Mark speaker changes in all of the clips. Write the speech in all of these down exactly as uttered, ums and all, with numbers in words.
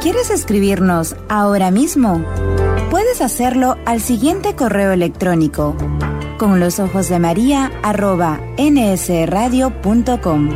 Speaker 1: ¿Quieres escribirnos ahora mismo? Puedes hacerlo al siguiente correo electrónico: con los ojos de María arroba n s radio punto com.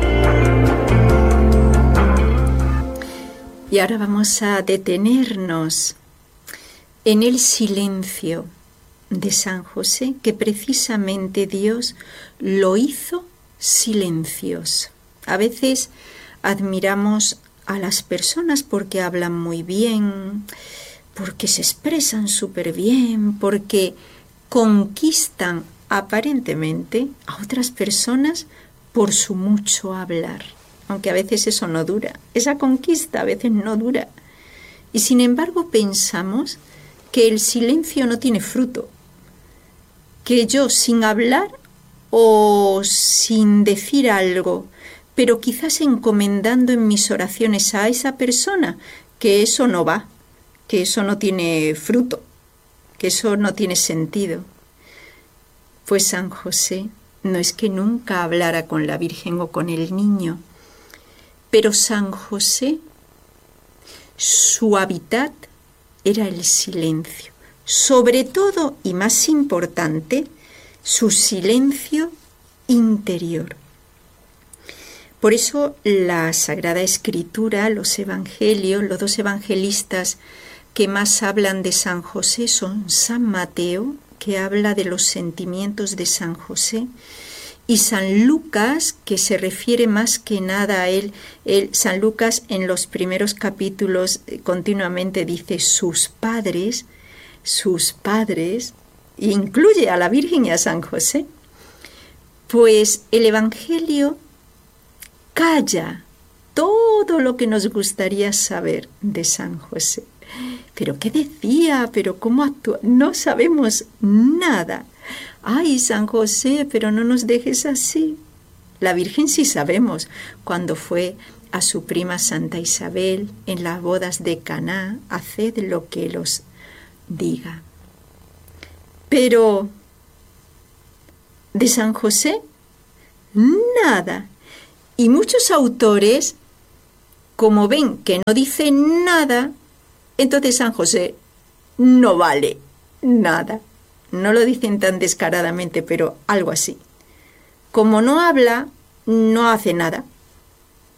Speaker 2: Y ahora vamos a detenernos en el silencio de San José, que precisamente Dios lo hizo silencioso. A veces admiramos a las personas porque hablan muy bien, porque se expresan súper bien, porque conquistan aparentemente a otras personas por su mucho hablar, aunque a veces eso no dura, esa conquista a veces no dura. Y sin embargo pensamos que el silencio no tiene fruto, que yo sin hablar o sin decir algo, pero quizás encomendando en mis oraciones a esa persona, que eso no va, que eso no tiene fruto, que eso no tiene sentido. Pues San José no es que nunca hablara con la Virgen o con el niño, pero San José, su hábitat era el silencio, sobre todo y más importante, su silencio interior. Por eso la Sagrada Escritura, los evangelios, los dos evangelistas que más hablan de San José son San Mateo, que habla de los sentimientos de San José, y San Lucas, que se refiere más que nada a él. él San Lucas en los primeros capítulos continuamente dice sus padres, sus padres, e incluye a la Virgen y a San José. Pues el Evangelio calla todo lo que nos gustaría saber de San José. ¿Pero qué decía? ¿Pero cómo actúa? No sabemos nada. Ay, San José, pero no nos dejes así. La Virgen sí sabemos, cuando fue a su prima Santa Isabel en las bodas de Caná, haced lo que Él os diga. Pero de San José, nada. Y muchos autores, como ven que no dice nada, entonces San José no vale nada. No lo dicen tan descaradamente, pero algo así. Como no habla, no hace nada.